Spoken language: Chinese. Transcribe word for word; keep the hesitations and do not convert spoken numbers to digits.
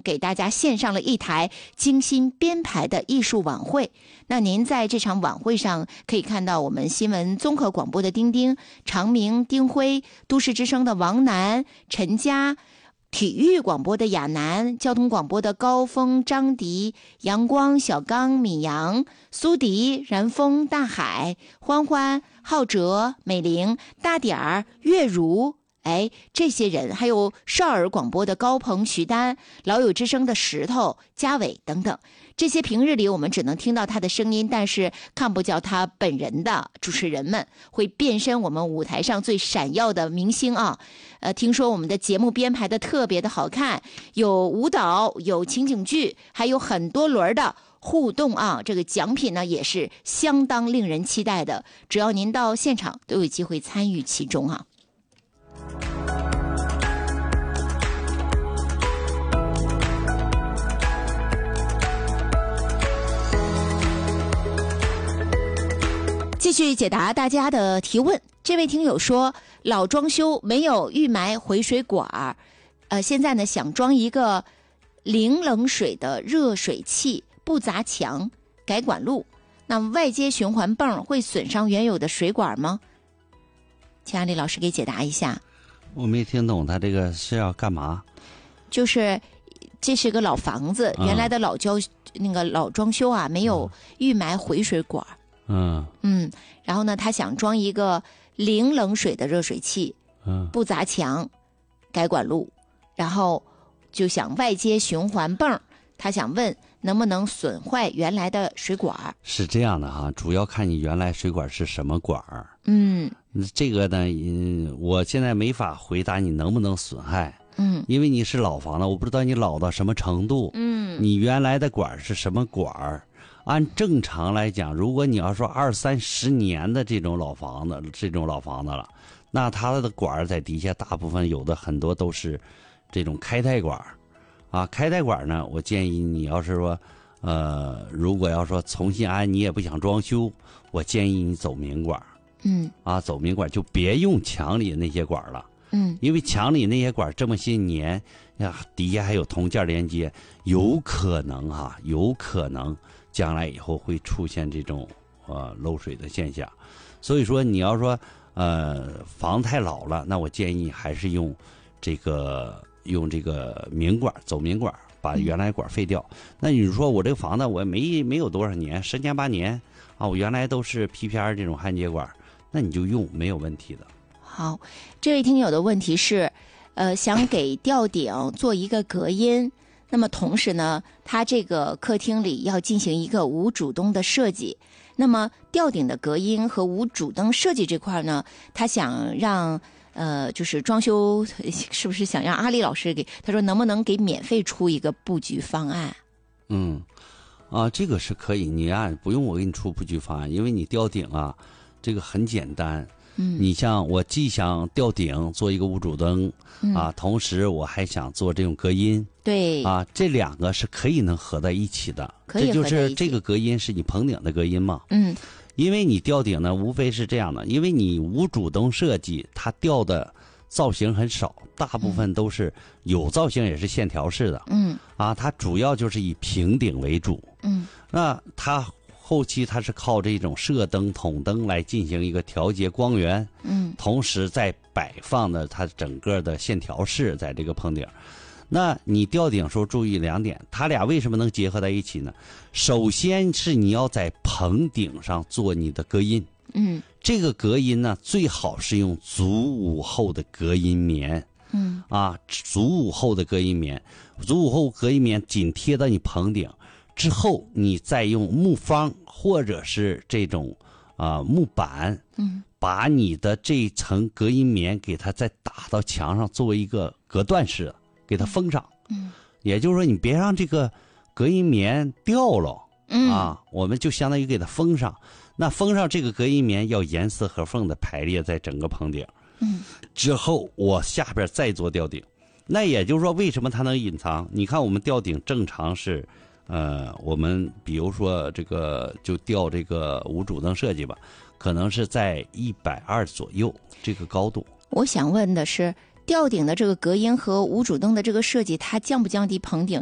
给大家献上了一台精心编排的艺术晚会。那您在这场晚会上可以看到我们新闻综合广播的丁丁、长明、丁辉，都市之声的王楠、陈佳，体育广播的亚楠，交通广播的高峰、张迪、阳光、小刚、米阳、苏迪、然风、大海、欢欢、浩哲、美玲、大点儿、月如，哎，这些人，还有少儿广播的高鹏、徐丹，老友之声的石头、嘉伟等等，这些平日里我们只能听到他的声音，但是看不见他本人的主持人们，会变身我们舞台上最闪耀的明星啊！呃，听说我们的节目编排的特别的好看，有舞蹈，有情景剧，还有很多轮的互动啊！这个奖品呢也是相当令人期待的，只要您到现场，都有机会参与其中啊！继续解答大家的提问。这位听友说，老装修没有预埋回水管，呃，现在呢想装一个零冷水的热水器，不砸墙，改管路。那外接循环泵会损伤原有的水管吗？请安利老师给解答一下。 我没听懂他这个是要干嘛？ 就是这是个老房子， 嗯、 原来的老交那个老装修啊，没有预埋回水管。 嗯嗯，然后呢，他想装一个零冷水的热水器， 嗯， 不砸墙，改管路，然后就想外接循环泵，他想问能不能损坏原来的水管？ 是这样的哈，主要看你原来水管是什么管儿。 嗯， 这个呢，嗯，我现在没法回答你能不能损害。 嗯， 因为你是老房子，我不知道你老到什么程度。 嗯， 你原来的管是什么管儿？按正常来讲，如果你要说二三十年的这种老房子，这种老房子了，那它的管在底下大部分有的很多都是这种开带管啊。开带管呢，我建议你要是说，呃，如果要说重新安，你也不想装修，我建议你走明管。 嗯， 啊，走明管就别用墙里那些管了。 嗯， 因为墙里那些管这么些年呀，底下还有铜件连接，有可能哈、啊，有可能将来以后会出现这种呃漏水的现象。所以说你要说呃房太老了，那我建议还是用这个用这个明管，走明管，把原来管废掉。那你说我这个房子我没没有多少年，十年八年啊，我原来都是 P P R 这种焊接管，那你就用没有问题的。 好，这位听友的问题是，呃，想给吊顶做一个隔音，那么同时呢，他这个客厅里要进行一个无主灯的设计，那么吊顶的隔音和无主灯设计这块呢，他想让呃，就是装修是不是想让阿丽老师给他说能不能给免费出一个布局方案？ 嗯，啊，这个是可以，你啊不用我给你出布局方案，因为你吊顶啊，这个很简单。 嗯， 你像我既想吊顶做一个无主灯、 嗯、 啊，同时我还想做这种隔音， 对啊，这两个是可以能合在一起的。 可以合在一起， 这就是这个隔音是你棚顶的隔音嘛。 嗯， 因为你吊顶呢，无非是这样的，因为你无主灯设计，它吊的造型很少，大部分都是有造型也是线条式的。 嗯， 啊，它主要就是以平顶为主。 嗯， 那它后期它是靠这种射灯、筒灯来进行一个调节光源， 嗯， 同时在摆放的它整个的线条式在这个棚顶。那你吊顶时候注意两点，它俩为什么能结合在一起呢？首先是你要在棚顶上做你的隔音， 嗯， 这个隔音呢最好是用足五厚的隔音棉， 嗯，啊， 足五厚的隔音棉，足五厚隔音棉紧贴到你棚顶。之后，你再用木方或者是这种啊、呃、木板， 嗯， 把你的这层隔音棉给它再打到墙上，作为一个隔断式的，给它封上。 嗯， 也就是说，你别让这个隔音棉掉了， 嗯啊，我们就相当于给它封上。那封上这个隔音棉要严丝合缝的排列在整个棚顶。 嗯， 之后我下边再做吊顶。那也就是说，为什么它能隐藏？你看我们吊顶正常是。呃，我们比如说这个就吊这个无主灯设计吧，可能是在一百二左右这个高度。 我想问的是，吊顶的这个隔音和无主灯的这个设计，它降不降低棚顶